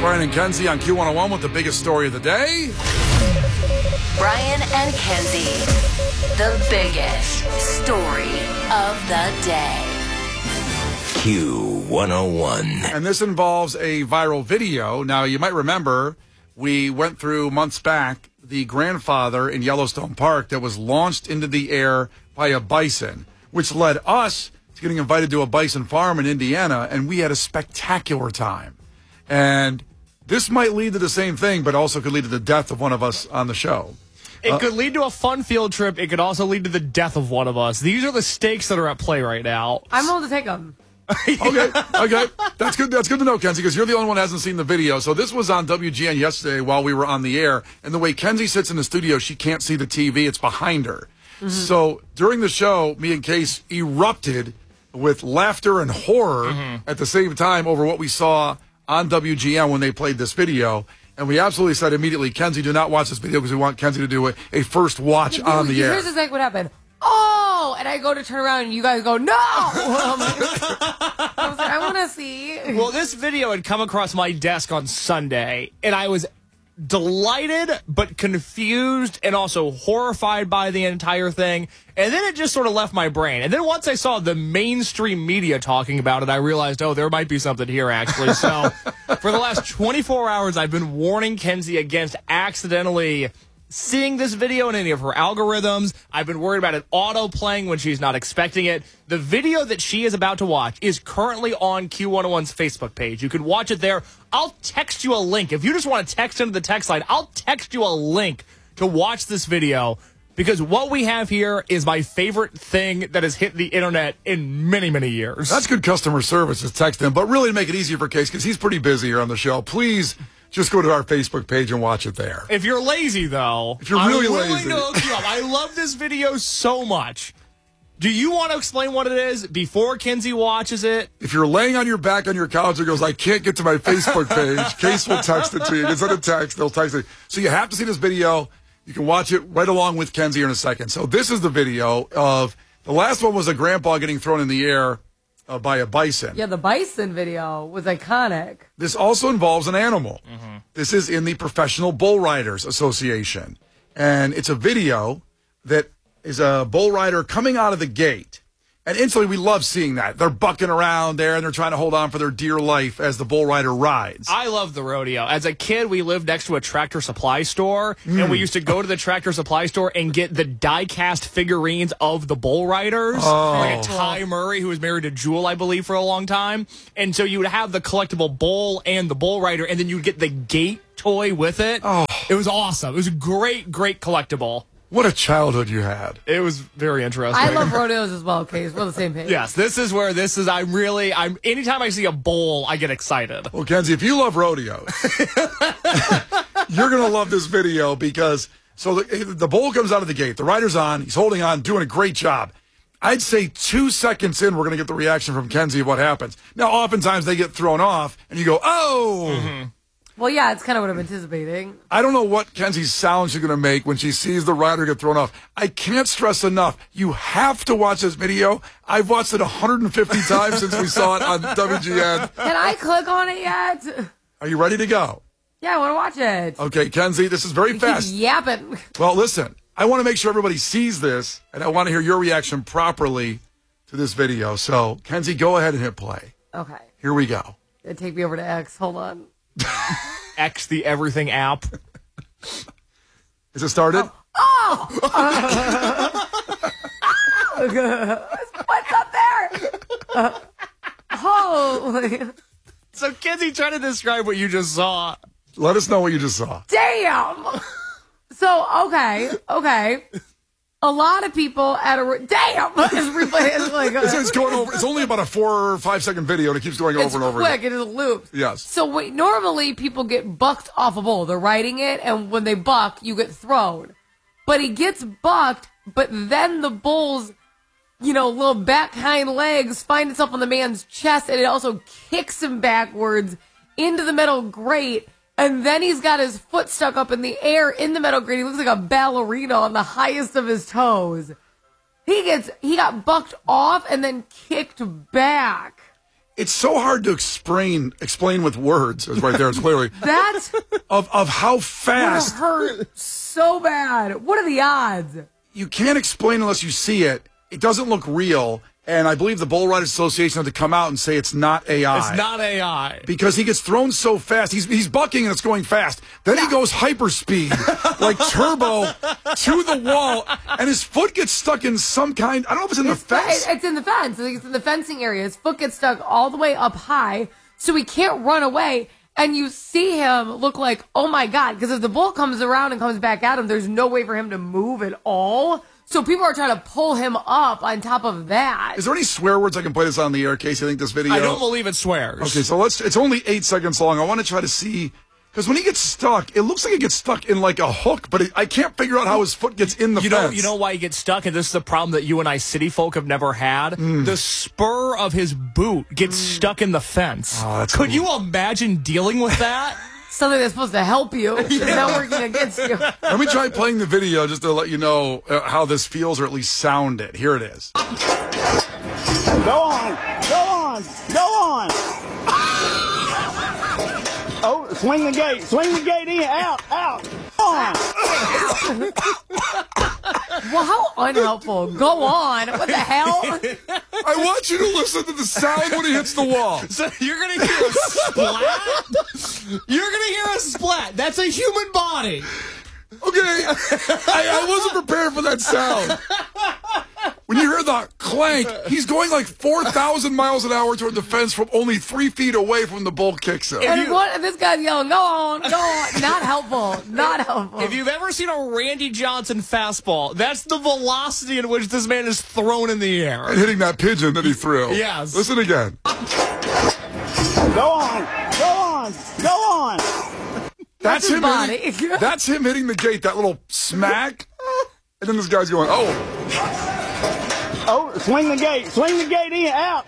Brian and Kenzie on Q101 with the biggest story of the day. Brian and Kenzie, the biggest story of the day. Q101. And this involves a viral video. Now, you might remember we went through months back the grandfather in Yellowstone Park that was launched into the air by a bison, which led us to getting invited to a bison farm in Indiana, and we had a spectacular time. And this might lead to the same thing, but also could lead to the death of one of us on the show. It could lead to a fun field trip. It could also lead to the death of one of us. These are the stakes that are at play right now. I'm willing to take them. Okay. That's good. That's good to know, Kenzie, because you're the only one who hasn't seen the video. So this was on WGN yesterday while we were on the air. And the way Kenzie sits in the studio, she can't see the TV. It's behind her. Mm-hmm. So during the show, me and Case erupted with laughter and horror at the same time over what we saw on WGN when they played this video. And we absolutely said immediately, Kenzie, do not watch this video because we want Kenzie to do a first watch on the air. Here's exactly what happened. Oh, and I go to turn around and you guys go, no! I was like, I want to see. Well, this video had come across my desk on Sunday, and I was delighted but confused and also horrified by the entire thing. And then it just sort of left my brain. And then once I saw the mainstream media talking about it, I realized, oh, there might be something here, actually. So for the last 24 hours, I've been warning Kenzie against accidentally seeing this video in any of her algorithms. I've been worried about it auto-playing when she's not expecting it. The video that she is about to watch is currently on Q101's Facebook page. You can watch it there. I'll text you a link. If you just want to text into the text line, I'll text you a link to watch this video, because what we have here is my favorite thing that has hit the internet in many, many years. That's good customer service, is text him. But really to make it easier for Case, because he's pretty busy here on the show, please just go to our Facebook page and watch it there. If you're lazy, though, if you're really I'm lazy, willing to hook you up. I love this video so much. Do you want to explain what it is before Kenzie watches it? If you're laying on your back on your couch and goes, I can't get to my Facebook page, Case will text it to you. It's in a text. They'll text it. So you have to see this video. You can watch it right along with Kenzie in a second. So this is the video of, the last one was a grandpa getting thrown in the air by a bison. Yeah, the bison video was iconic. This also involves an animal. This is in the Professional Bull Riders Association. And it's a video that is a bull rider coming out of the gate. And instantly, we love seeing that. They're bucking around there, and they're trying to hold on for their dear life as the bull rider rides. I love the rodeo. As a kid, we lived next to a Tractor Supply store, and we used to go to the Tractor Supply store and get the die-cast figurines of the bull riders. Like a Ty Murray, who was married to Jewel, I believe, for a long time. And so you would have the collectible bull and the bull rider, and then you'd get the gate toy with it. It was awesome. It was a great, great collectible. What a childhood you had. It was very interesting. I love rodeos as well, Case. We're on the same page. Yes, this is anytime I see a bull, I get excited. Well, Kenzie, if you love rodeos, you're going to love this video, because the bull comes out of the gate. The rider's on. He's holding on, doing a great job. I'd say 2 seconds in, we're going to get the reaction from Kenzie of what happens. Now, oftentimes they get thrown off, and you go, oh! Well, yeah, it's kind of what I'm anticipating. I don't know what Kenzie's sound she's going to make when she sees the rider get thrown off. I can't stress enough, you have to watch this video. I've watched it 150 times since we saw it on WGN. Can I click on it yet? Are you ready to go? Yeah, I want to watch it. Okay, Kenzie, this is very fast. Keep yapping. Well, listen, I want to make sure everybody sees this, and I want to hear your reaction properly to this video. So, Kenzie, go ahead and hit play. Okay. Here we go. Take me over to X. Hold on. X, the everything app. Is it started? What's up there? Holy. So, Kenzie, try to describe what you just saw. Let us know what you just saw. Damn. So, okay. A lot of people at damn is replaying. Like it's going over. It's only about a 4 or 5 second video, and it keeps going over and over. It's quick. It is a loop. Yes. So normally people get bucked off a bull. They're riding it, and when they buck, you get thrown. But he gets bucked, but then the bull's, little back hind legs find itself on the man's chest, and it also kicks him backwards into the metal grate. And then he's got his foot stuck up in the air in the metal grate. He looks like a ballerina on the highest of his toes. He got bucked off and then kicked back. It's so hard to explain with words. It's right there. It's clearly That of how fast hurt so bad. What are the odds? you can't explain unless you see it. It doesn't look real. And I believe the Bull Riders Association had to come out and say it's not AI. It's not AI. Because he gets thrown so fast. He's bucking and it's going fast. Then he goes hyperspeed, like turbo, to the wall. And his foot gets stuck in some kind, I don't know if it's in the fence. It's in the fence. It's in the fencing area. His foot gets stuck all the way up high, so he can't run away. And you see him look like, oh my God, because if the bull comes around and comes back at him, there's no way for him to move at all. So people are trying to pull him up on top of that. Is there any swear words I can play this on the air, Casey? I think this video. I don't believe it swears. Okay, so it's only 8 seconds long. I want to try to see, because when he gets stuck, it looks like it gets stuck in like a hook, but I can't figure out how his foot gets in the fence. You know why he gets stuck? And this is the problem that you and I city folk have never had. The spur of his boot gets stuck in the fence. Oh, that's Could cool. you imagine dealing with that? Something that's supposed to help you is not working against you. Let me try playing the video just to let you know how this feels, or at least sound it. Here it is. Go on, go on, go on. Oh, swing the gate in, out, on. Well, how unhelpful. Go on. What the hell? I want you to listen to the sound when he hits the wall. So you're going to hear a splat? You're going to hear a splat. That's a human body. Okay, I wasn't prepared for that sound. When you hear the clank, he's going like 4,000 miles an hour toward the fence from only 3 feet away from the bull kicks him. And this guy's yelling, go on, go on. Not helpful. Not helpful. If you've ever seen a Randy Johnson fastball, that's the velocity in which this man is thrown in the air. And hitting that pigeon that he threw. Yes. Listen again. Go on, go on, go on. That's his him body. hitting, that's him hitting the gate, that little smack. And then this guy's going, oh. Oh, swing the gate in, out,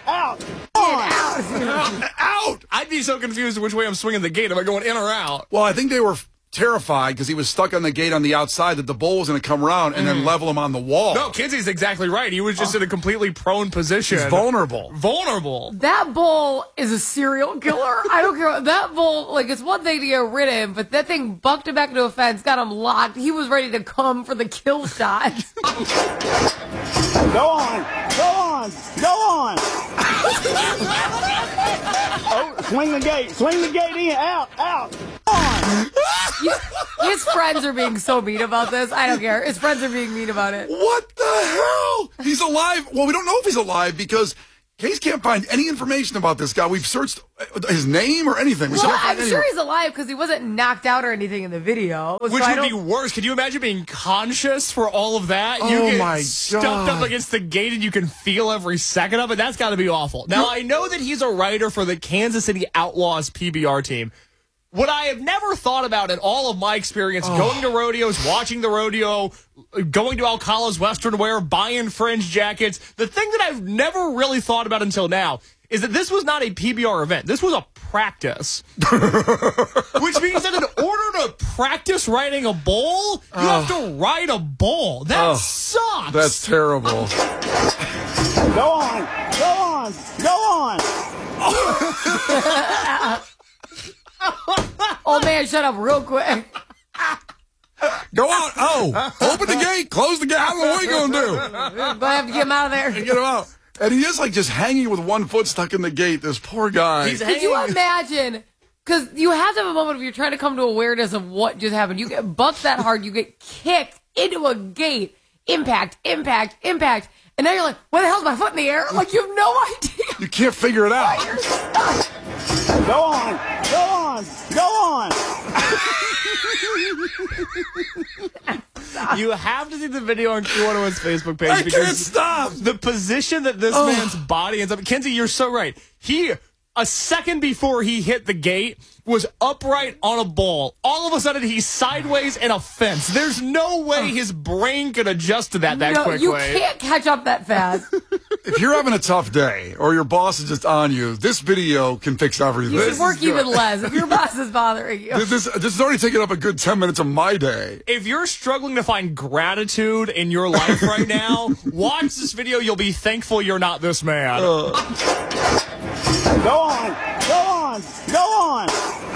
on. Out! I'd be so confused which way I'm swinging the gate. Am I going in or out? Well, I think they were terrified because he was stuck on the gate on the outside that the bull was going to come around and then level him on the wall. No, Kinsey's exactly right. He was just in a completely prone position. He's vulnerable. Vulnerable. That bull is a serial killer. I don't care. That bull, like, it's one thing to get rid of him, but that thing bucked him back into a fence, got him locked. He was ready to come for the kill shot. Go on, go on, go on. Oh, swing the gate in, out, on. His friends are being so mean about this. I don't care. His friends are being mean about it. What the hell? He's alive. Well, we don't know if he's alive because Case can't find any information about this guy. We've searched his name or anything. Well, I'm sure he's alive because he wasn't knocked out or anything in the video. Which would be worse. Could you imagine being conscious for all of that? Oh, you get my stuffed God. up against the gate and you can feel every second of it. That's got to be awful. Now, I know that he's a writer for the Kansas City Outlaws PBR team. What I have never thought about in all of my experience going to rodeos, watching the rodeo, going to Alcala's Western Wear, buying fringe jackets, the thing that I've never really thought about until now is that this was not a PBR event. This was a practice. Which means that in order to practice riding a bull, you have to ride a bull. That sucks. That's terrible. Go on, go on, go on. Old man, shut up real quick. Go on. Oh, open the gate, close the gate. I don't know what you're going to do. But I have to get him out of there. Get him out. And he is like just hanging with one foot stuck in the gate. This poor guy. He's Could you hanging. imagine? Because you have to have a moment if you're trying to come to awareness of what just happened. You get bucked that hard, you get kicked into a gate. Impact, impact, impact. And now you're like, why the hell's my foot in the air? Like, you have no idea. You can't figure it out. You're stuck. Go on, go on, go on. You have to see the video on Q101's Facebook page. I because can't stop. the position that this man's body ends up. Kenzie, you're so right. A second before he hit the gate, was upright on a ball. All of a sudden, he's sideways in a fence. There's no way his brain could adjust to that No, quickly. you can't catch up that fast. If you're having a tough day or your boss is just on you, this video can fix everything. You should work even less if your boss is bothering you. This has already taken up a good 10 minutes of my day. If you're struggling to find gratitude in your life right now, watch this video. You'll be thankful you're not this man. Go on. Go on. Go on.